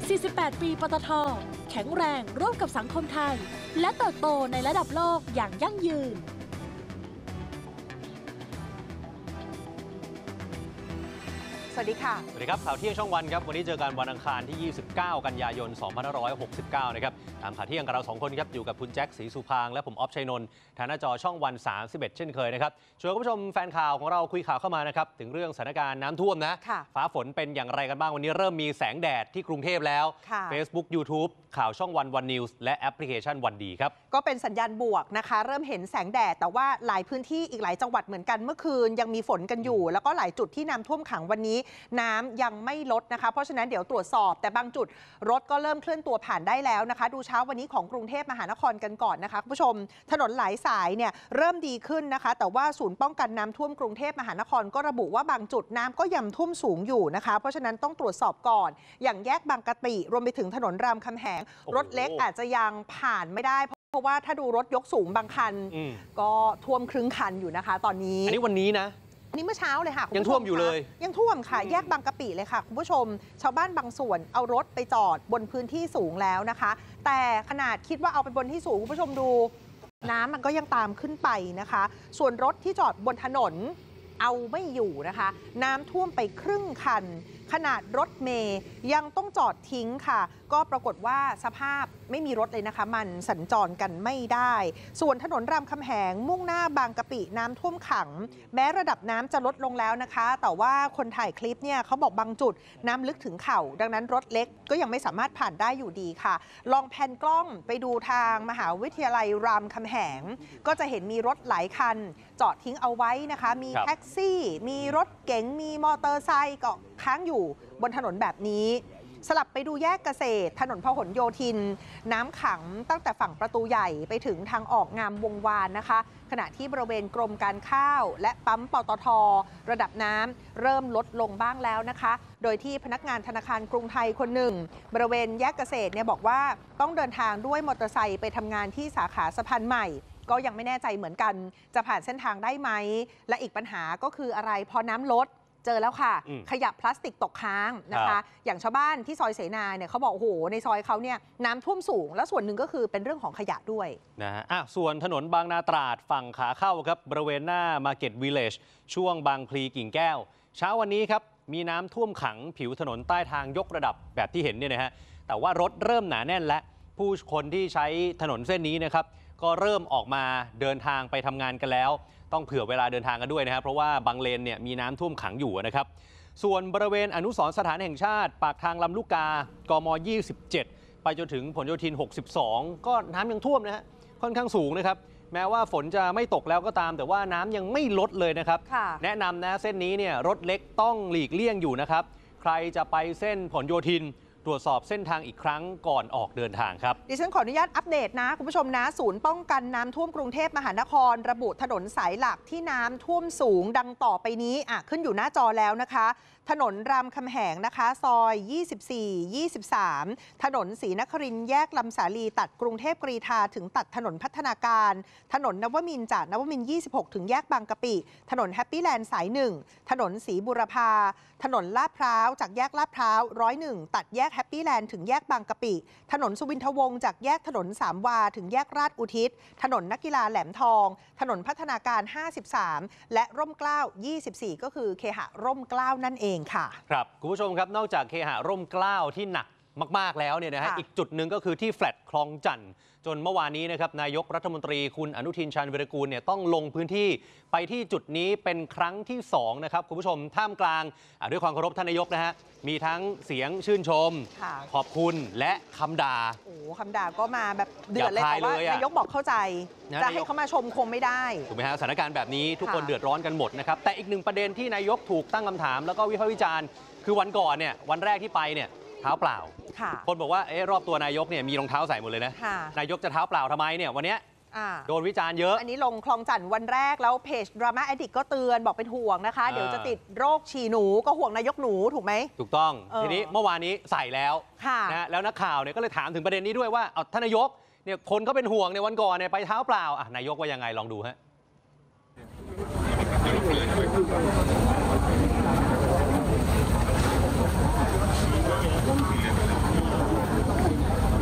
48 ปีปตท.แข็งแรงร่วมกับสังคมไทยและเติบโตในระดับโลกอย่างยั่งยืนสวัสดีค่ะสวัสดีครับข่าวเที่ยงช่องวันครับวันนี้เจอกันวันอังคารที่ 29 กันยายน 2569 นะครับตามข่าวเที่ยงกับเรา2คนครับอยู่กับคุณแจ็คศรีสุพางและผมออฟชัยนนท์ทางหน้าจอช่องวัน31เช่นเคยนะครับชวนคุณผู้ชมแฟนข่าวของเราคุยข่าวเข้ามานะครับถึงเรื่องสถานการณ์น้ำท่วมนะฟ้าฝนเป็นอย่างไรกันบ้างวันนี้เริ่มมีแสงแดดที่กรุงเทพแล้ว Facebook YouTube ข่าวช่องวันนิวส์และแอปพลิเคชันวันดีครับก็เป็นสัญญาณบวกนะคะเริ่มเห็นแสงแดดแต่ว่าหลายพื้นที่อีกหลายจังหวัดเหมือนกันเมื่อคืนยังมีฝนกันอยู่แล้วก็หลายจุดที่น้ำท่วมขังวันนี้น้ำยังไม่ลดนะคะเพราะฉะนั้นเดี๋ยวตรวจสอบแต่บางจุดรถก็เริ่มเคลื่อนตัวผ่านได้แล้วนะคะดูเช้าวันนี้ของกรุงเทพมหานครกันก่อนนะคะคุณผู้ชมถนนหลายสายเนี่ยเริ่มดีขึ้นนะคะแต่ว่าศูนย์ป้องกันน้ำท่วมกรุงเทพมหานครก็ระบุว่าบางจุดน้ำก็ยังท่วมสูงอยู่นะคะเพราะฉะนั้นต้องตรวจสอบก่อนอย่างแยกบางกะปิรวมไปถึงถนนรามคำแหงรถเล็กอาจจะยังผ่านไม่ได้เพราะว่าถ้าดูรถยกสูงบางคันก็ท่วมครึ่งคันอยู่นะคะตอนนี้อันนี้วันนี้นะนี่เมื่อเช้าเลยค่ะยังท่วมอยู่เลยยังท่วมค่ะแยกบางกะปิเลยค่ะคุณผู้ชมชาวบ้านบางส่วนเอารถไปจอดบนพื้นที่สูงแล้วนะคะแต่ขนาดคิดว่าเอาไปบนที่สูงคุณผู้ชมดูน้ำมันก็ยังตามขึ้นไปนะคะส่วนรถที่จอดบนถนนเอาไม่อยู่นะคะน้ำท่วมไปครึ่งคันขนาดรถเมย์ยังต้องจอดทิ้งค่ะก็ปรากฏว่าสภาพไม่มีรถเลยนะคะมันสัญจรกันไม่ได้ส่วนถนนรามคำแหงมุ่งหน้าบางกะปิน้ำท่วมขังแม้ระดับน้ำจะลดลงแล้วนะคะแต่ว่าคนถ่ายคลิปเนี่ยเขาบอกบางจุดน้ำลึกถึงเข่าดังนั้นรถเล็กก็ยังไม่สามารถผ่านได้อยู่ดีค่ะลองแพนกล้องไปดูทางมหาวิทยาลัยรามคำแหงก็จะเห็นมีรถหลายคันจอดทิ้งเอาไว้นะคะมีแท็กซี่มีรถเก๋งมีมอเตอร์ไซค์ก็ค้างอยู่บนถนนแบบนี้สลับไปดูแยกเกษตรถนนพหลโยธินน้ำขังตั้งแต่ฝั่งประตูใหญ่ไปถึงทางออกงามวงวานนะคะขณะที่บริเวณกรมการข้าวและปั๊มปตท.ระดับน้ำเริ่มลดลงบ้างแล้วนะคะโดยที่พนักงานธนาคารกรุงไทยคนหนึ่งบริเวณแยกเกษตรเนี่ยบอกว่าต้องเดินทางด้วยมอเตอร์ไซค์ไปทำงานที่สาขาสะพานใหม่ก็ยังไม่แน่ใจเหมือนกันจะผ่านเส้นทางได้ไหมและอีกปัญหาก็คืออะไรพอน้ำลดเจอแล้วค่ะขยะพลาสติกตกค้างนะคะอย่างชาวบ้านที่ซอยเสนาเนี่ยเขาบอกโอ้โหในซอยเขาเนี่ยน้ำท่วมสูงแล้วส่วนหนึ่งก็คือเป็นเรื่องของขยะด้วยนะฮะส่วนถนนบางนาตราดฝั่งขาเข้าครับบริเวณหน้า Market Village ช่วงบางพลีกิ่งแก้วเช้าวันนี้ครับมีน้ำท่วมขังผิวถนนใต้ทางยกระดับแบบที่เห็นเนี่ยนะฮะแต่ว่ารถเริ่มหนาแน่นและผู้คนที่ใช้ถนนเส้นนี้นะครับก็เริ่มออกมาเดินทางไปทำงานกันแล้วต้องเผื่อเวลาเดินทางกันด้วยนะครับเพราะว่าบางเลนเนี่ยมีน้ำท่วมขังอยู่นะครับส่วนบริเวณอนุสรณ์สถานแห่งชาติปากทางลำลูกกากม27ไปจนถึงผลโยธิน62ก็น้ำยังท่วมนะฮะค่อนข้างสูงนะครับแม้ว่าฝนจะไม่ตกแล้วก็ตามแต่ว่าน้ำยังไม่ลดเลยนะครับแนะนำนะเส้นนี้เนี่ยรถเล็กต้องหลีกเลี่ยงอยู่นะครับใครจะไปเส้นผลโยธินตรวจสอบเส้นทางอีกครั้งก่อนออกเดินทางครับดิฉันขออนุญาตอัปเดตนะคุณผู้ชมนะศูนย์ป้องกันน้ำท่วมกรุงเทพมหานครระบุถนนสายหลักที่น้ำท่วมสูงดังต่อไปนี้ขึ้นอยู่หน้าจอแล้วนะคะถนนรามคำแหงนะคะซอย24 23ถนนศรีนครินทร์แยกลำสาลีตัดกรุงเทพกรีฑาถึงตัดถนนพัฒนาการถนนนวมินทร์จากนวมินทร์26ถึงแยกบางกะปิถนนแฮปปี้แลนด์สาย1ถนนศรีบุรพาถนนลาดพร้าวจากแยกลาดพร้าว101ตัดแยกแฮปปี้แลนด์ถึงแยกบางกะปิถนนสุวินทวงศ์จากแยกถนนสามวาถึงแยกราชอุทิศถนนนักกีฬาแหลมทองถนนพัฒนาการ53และร่มเกล้า24ก็คือเคหะร่มเกล้านั่นเองค่ะครับคุณผู้ชมครับนอกจากเคหะร่มเกล้าที่หนักมากๆแล้วเนี่ยนะฮะอีกจุดหนึ่งก็คือที่แฟลตคลองจันทร์จนเมื่อวานนี้นะครับนายกรัฐมนตรีคุณอนุทินชาญวิรากูลเนี่ยต้องลงพื้นที่ไปที่จุดนี้เป็นครั้งที่2นะครับคุณผู้ชมท่ามกลางด้วยความเคารพท่านนายกนะฮะมีทั้งเสียงชื่นชมขอบคุณและคำด่าโอ้คำด่าก็มาแบบเดือดเลยแต่ว่านายกบอกเข้าใจจะให้เขามาชมคงไม่ได้ถูกไหมฮะสถานการณ์แบบนี้ทุกคนเดือดร้อนกันหมดนะครับแต่อีกหนึ่งประเด็นที่นายกถูกตั้งคำถามแล้วก็วิพากษ์วิจารณ์คือวันก่อนเนี่ยวันแรกที่ไปเนี่ยเท้าเปล่าคนบอกว่ารอบตัวนายกเนี่ยมีรองเท้าใส่หมดเลยนะนายกจะเท้าเปล่าทำไมเนี่ยวันนี้โดนวิจารณ์เยอะอันนี้ลงคลองจันทร์วันแรกแล้วเพจ Drama Addict ก็เตือนบอกเป็นห่วงนะคะเดี๋ยวจะติดโรคฉี่หนูก็ห่วงนายกหนูถูกไหมถูกต้องทีนี้เมื่อวานนี้ใส่แล้วนะแล้วนักข่าวเนี่ยก็เลยถามถึงประเด็นนี้ด้วยว่าท่านนายกเนี่ยคนเขาเป็นห่วงในวันก่อนเนี่ยไปเท้าเปล่านายกว่ายังไงลองดูฮะ